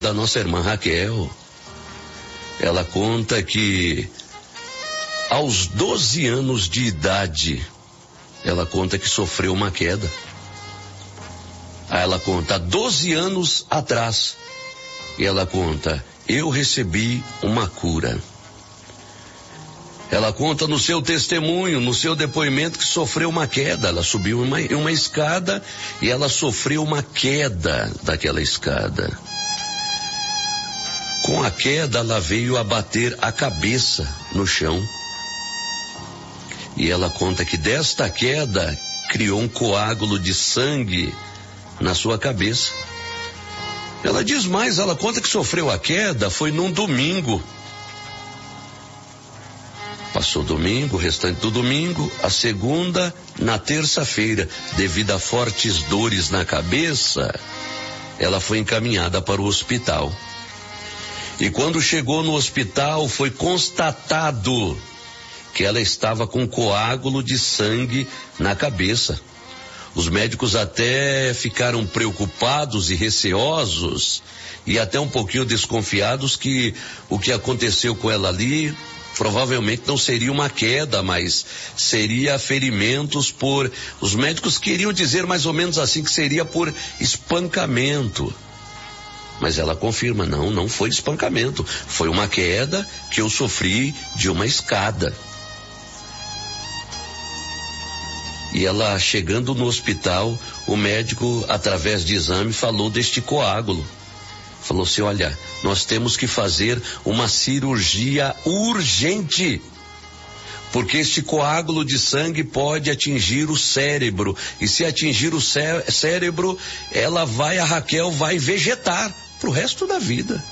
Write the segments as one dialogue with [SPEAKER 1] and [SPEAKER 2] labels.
[SPEAKER 1] da nossa irmã Raquel. Ela conta que aos 12 anos de idade, ela conta que sofreu uma queda. Aí ela conta 12 anos atrás, e ela conta, eu recebi uma cura. Ela conta no seu testemunho, no seu depoimento, que sofreu uma queda. Ela subiu uma escada e ela sofreu uma queda daquela escada. Com a queda, ela veio a bater a cabeça no chão. E ela conta que desta queda criou um coágulo de sangue na sua cabeça. Ela diz mais, ela conta que sofreu a queda, foi num domingo. Passou domingo, o restante do domingo, a segunda, na terça-feira, devido a fortes dores na cabeça, ela foi encaminhada para o hospital. E quando chegou no hospital, foi constatado que ela estava com coágulo de sangue na cabeça. Os médicos até ficaram preocupados e receosos e até um pouquinho desconfiados que o que aconteceu com ela ali provavelmente não seria uma queda, mas seria ferimentos por... Os médicos queriam dizer mais ou menos assim, que seria por espancamento. Mas ela confirma, não foi espancamento, foi uma queda que eu sofri de uma escada. E ela, chegando no hospital, o médico, através de exame, falou deste coágulo. Falou assim, olha, nós temos que fazer uma cirurgia urgente, porque este coágulo de sangue pode atingir o cérebro, e se atingir o cérebro, a Raquel vai vegetar pro resto da vida.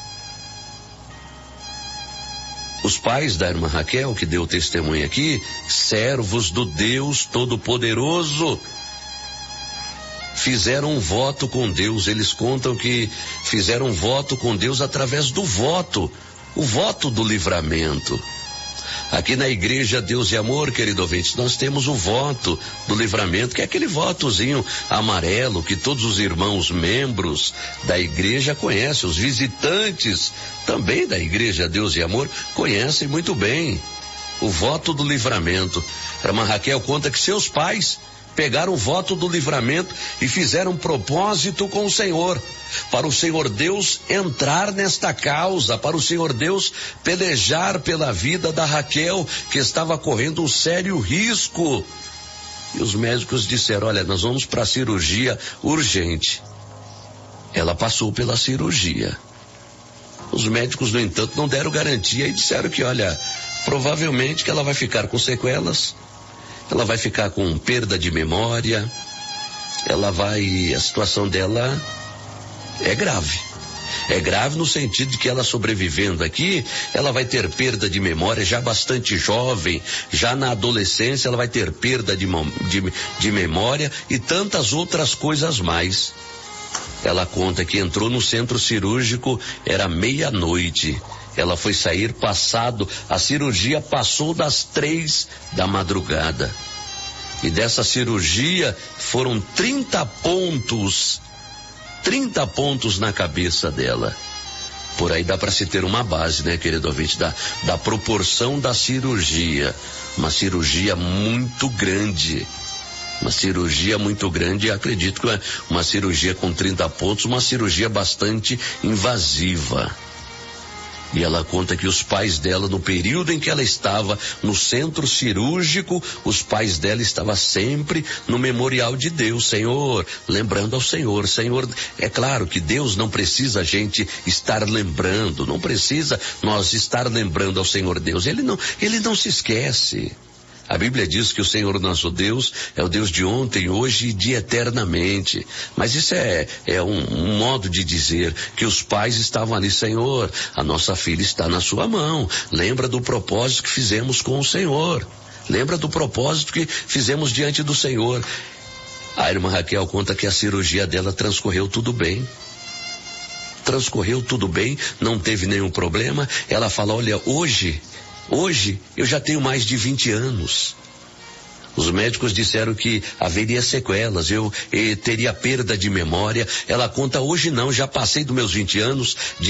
[SPEAKER 1] Os pais da irmã Raquel, que deu testemunho aqui, servos do Deus Todo-Poderoso, fizeram um voto com Deus. Eles contam que fizeram um voto com Deus através do voto, o voto do livramento. Aqui na igreja Deus e Amor, querido ouvinte, nós temos o voto do livramento, que é aquele votozinho amarelo que todos os irmãos membros da igreja conhecem, os visitantes também da igreja Deus e Amor conhecem muito bem o voto do livramento. A irmã Raquel conta que seus pais pegaram o voto do livramento e fizeram um propósito com o Senhor, para o Senhor Deus entrar nesta causa, para o Senhor Deus pelejar pela vida da Raquel, que estava correndo um sério risco. E os médicos disseram, olha, nós vamos para a cirurgia urgente. Ela passou pela cirurgia. Os médicos, no entanto, não deram garantia e disseram que, olha, provavelmente que ela vai ficar com sequelas, ela vai ficar com perda de memória, a situação dela é grave. É grave no sentido de que ela sobrevivendo aqui, ela vai ter perda de memória já bastante jovem, já na adolescência ela vai ter perda de memória e tantas outras coisas mais. Ela conta que entrou no centro cirúrgico, era meia-noite. Ela foi sair a cirurgia passou das 3 da madrugada. E dessa cirurgia foram 30 pontos na cabeça dela. Por aí dá para se ter uma base, né, querido ouvinte, da proporção da cirurgia. Uma cirurgia muito grande. Acredito que uma cirurgia com 30 pontos, uma cirurgia bastante invasiva. E ela conta que os pais dela, no período em que ela estava no centro cirúrgico, os pais dela estavam sempre no memorial de Deus, Senhor, lembrando ao Senhor. Senhor, é claro que Deus não precisa a gente estar lembrando, não precisa nós estar lembrando ao Senhor Deus, Ele não se esquece. A Bíblia diz que o Senhor nosso Deus é o Deus de ontem, hoje e de eternamente. Mas isso é um modo de dizer que os pais estavam ali, Senhor, a nossa filha está na sua mão. Lembra do propósito que fizemos com o Senhor. Lembra do propósito que fizemos diante do Senhor. A irmã Raquel conta que a cirurgia dela transcorreu tudo bem. Não teve nenhum problema. Ela fala, olha, Hoje eu já tenho mais de 20 anos. Os médicos disseram que haveria sequelas, eu teria perda de memória. Ela conta, hoje não, já passei dos meus 20 anos,